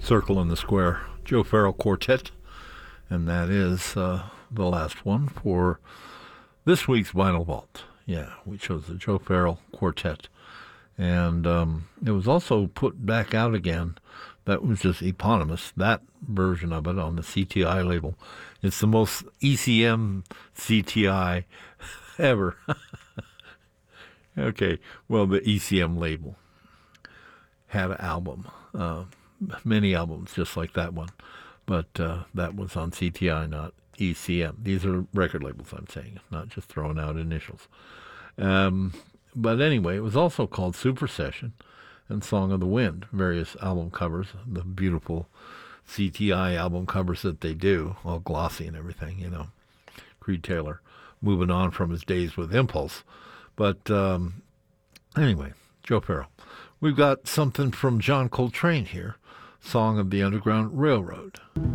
Circle in the Square, Joe Farrell Quartet, and that is the last one for this week's Vinyl Vault. Yeah, we chose the Joe Farrell Quartet, and it was also put back out again. That was just eponymous, that version of it on the CTI label. It's the most ECM CTI ever. Okay, well, the ECM label had an album, many albums just like that one, but that was on CTI, not ECM. These are record labels, I'm saying, not just throwing out initials. But anyway, it was also called Super Session and Song of the Wind, various album covers, the beautiful CTI album covers that they do, all glossy and everything, you know. Creed Taylor moving on from his days with Impulse. But anyway, Joe Farrell. We've got something from John Coltrane here, Song of the Underground Railroad.